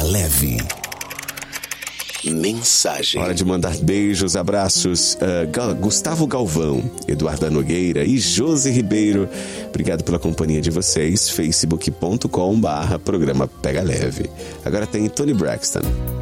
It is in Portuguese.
Leve. Mensagem. Hora de mandar beijos, abraços. Gustavo Galvão, Eduarda Nogueira e Josi Ribeiro. Obrigado pela companhia de vocês. Facebook.com/programa Pega Leve. Agora tem Tony Braxton.